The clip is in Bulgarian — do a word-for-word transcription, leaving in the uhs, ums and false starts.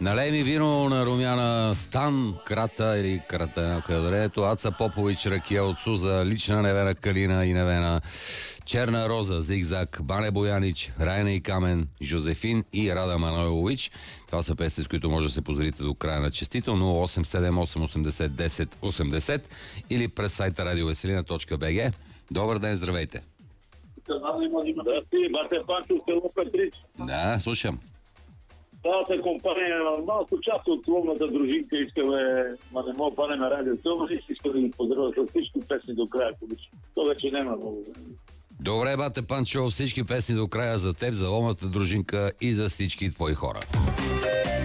Налей ми вино на Румяна Стан, Крата или Крата, някъде дарението, Аца Попович, Ракия от Суза, Лична Невена Калина и Невена, Черна Роза, Зигзаг, Бане Боянич, Райна и Камен, Жозефин и Рада Манойлович. Това са песни, с които може да се поздравите до края на честито. нула осем седем осем осемдесет десет осемдесет или през сайта радиовеселина точка би джи. Добър ден, здравейте! Да, ти, бате Панчо, село Петрич. Да, слушам. Цялата компания, малко част от ловната дружинка искаме, ма не мога пане на радио Силва, искам да ги поздравя с всички песни до края. То вече няма много. Добре, бате Панчо, всички песни до края за теб, за ловната дружинка и за всички твои хора.